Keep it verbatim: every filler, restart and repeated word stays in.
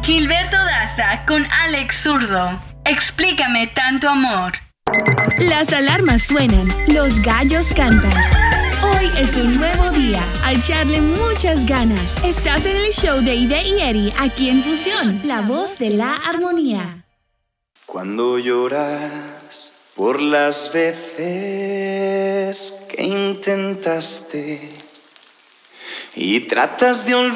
Gilberto Daza con Alex Zurdo. Explícame tanto amor. Las alarmas suenan, los gallos cantan. Hoy es un nuevo día, a echarle muchas ganas. Estás en el show de Ivette y Eddie, aquí en Fusión, la voz de la armonía. Cuando lloras por las veces que intentaste y tratas de olvidar